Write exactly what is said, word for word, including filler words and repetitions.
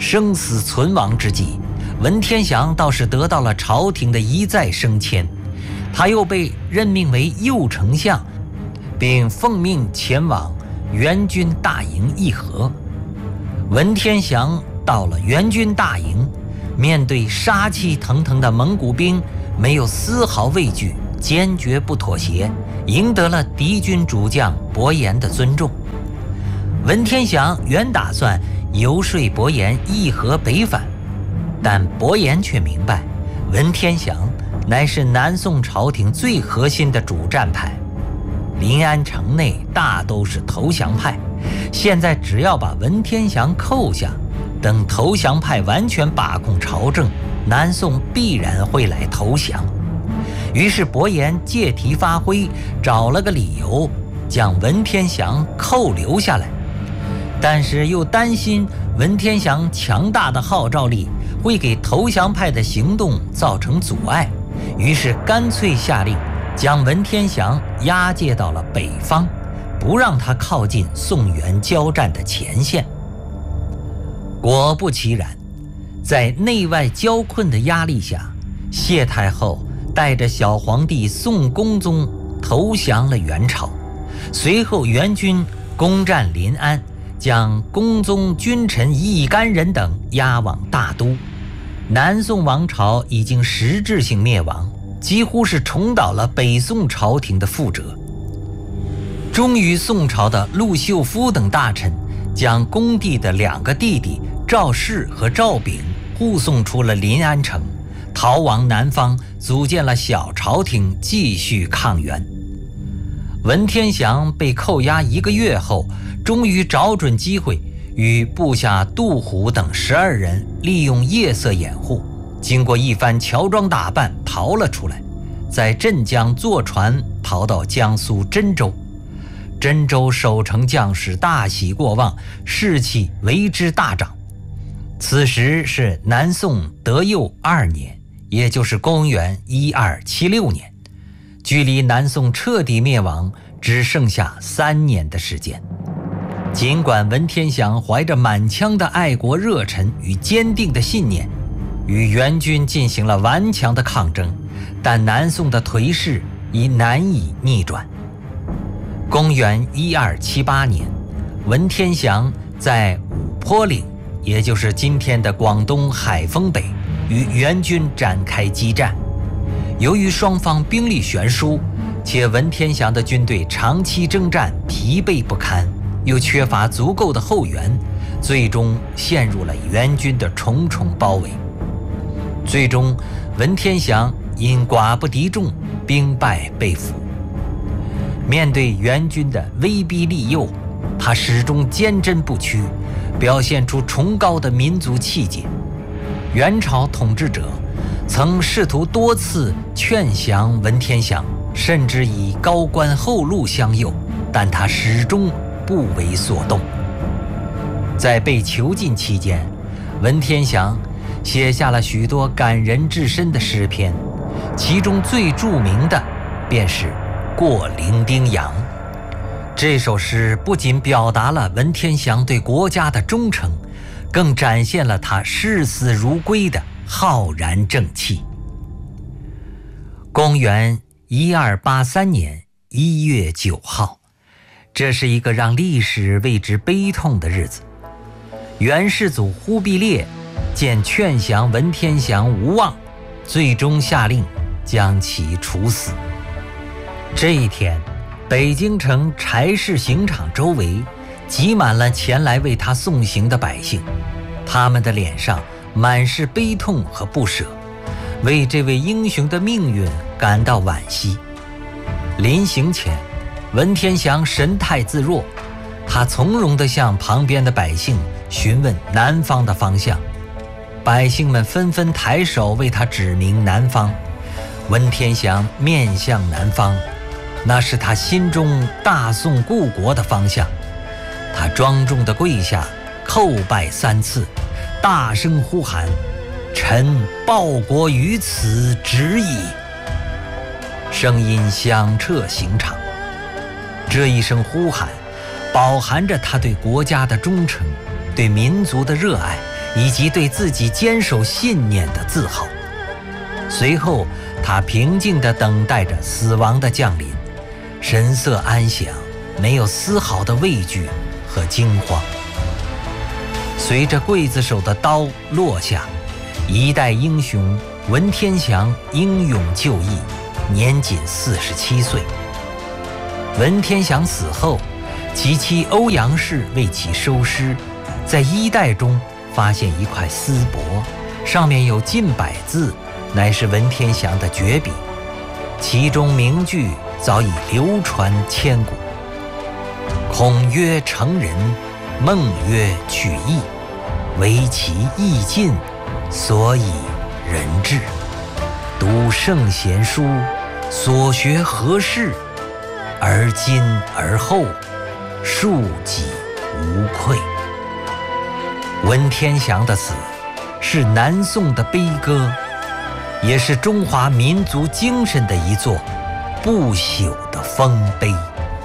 生死存亡之际，文天祥倒是得到了朝廷的一再升迁，他又被任命为右丞相，并奉命前往援军大营议和。文天祥到了援军大营，面对杀气腾腾的蒙古兵，没有丝毫畏惧，坚决不妥协，赢得了敌军主将伯颜的尊重。文天祥原打算游说伯颜议和北返，但伯颜却明白，文天祥乃是南宋朝廷最核心的主战派，临安城内大都是投降派，现在只要把文天祥扣下，等投降派完全把控朝政，南宋必然会来投降。于是伯颜借题发挥，找了个理由将文天祥扣留下来，但是又担心文天祥强大的号召力会给投降派的行动造成阻碍，于是干脆下令将文天祥押解到了北方，不让他靠近宋元交战的前线。果不其然，在内外交困的压力下，谢太后带着小皇帝宋恭宗投降了元朝。随后元军攻占临安，将恭宗君臣一干人等押往大都。南宋王朝已经实质性灭亡，几乎是重蹈了北宋朝廷的覆辙。忠于宋朝的陆秀夫等大臣将恭帝的两个弟弟赵氏和赵昺护送出了临安城，逃往南方，组建了小朝廷，继续抗元。文天祥被扣押一个月后，终于找准机会，与部下杜虎等十二人利用夜色掩护，经过一番乔装打扮逃了出来，在镇江坐船逃到江苏真州。真州守城将士大喜过望，士气为之大涨。此时是南宋德佑二年，也就是公元一二七六年，距离南宋彻底灭亡只剩下三年的时间。尽管文天祥怀着满腔的爱国热忱与坚定的信念，与元军进行了顽强的抗争，但南宋的颓势已难以逆转。公元一二七八年，文天祥在五坡岭，也就是今天的广东海丰北，与元军展开激战。由于双方兵力悬殊，且文天祥的军队长期征战疲惫不堪，又缺乏足够的后援，最终陷入了元军的重重包围。最终文天祥因寡不敌众，兵败被俘。面对元军的威逼利诱，他始终坚贞不屈，表现出崇高的民族气节。元朝统治者曾试图多次劝降文天祥，甚至以高官厚禄相诱，但他始终不为所动。在被囚禁期间，文天祥写下了许多感人至深的诗篇，其中最著名的便是《过零丁洋》。这首诗不仅表达了文天祥对国家的忠诚，更展现了他视死如归的浩然正气。公元一二八三年一月九号，这是一个让历史为之悲痛的日子。元世祖忽必烈见劝降文天祥无望，最终下令将其处死。这一天，北京城柴市刑场周围挤满了前来为他送行的百姓，他们的脸上满是悲痛和不舍，为这位英雄的命运感到惋惜。临行前，文天祥神态自若，他从容地向旁边的百姓询问南方的方向，百姓们纷纷抬手为他指明南方。文天祥面向南方，那是他心中大宋故国的方向。他庄重地跪下，叩拜三次，大声呼喊：“臣报国于此，止矣！”声音响彻刑场。这一声呼喊饱含着他对国家的忠诚，对民族的热爱， 以及对自己坚守信念的自豪。随后，他平静地等待着死亡的降临，神色安详，没有丝毫的畏惧和惊慌。随着刽子手的刀落下，一代英雄文天祥英勇就义，年仅四十七岁。文天祥死后，其妻欧阳氏为其收尸，在衣袋中发现一块丝帛，上面有近百字，乃是文天祥的绝笔，其中名句早已流传千古。孔曰成人，孟曰取义，惟其义尽，所以人至。读圣贤书，所学何事？而今而后，庶几无愧。文天祥的死是南宋的悲歌，也是中华民族精神的一座不朽的丰碑。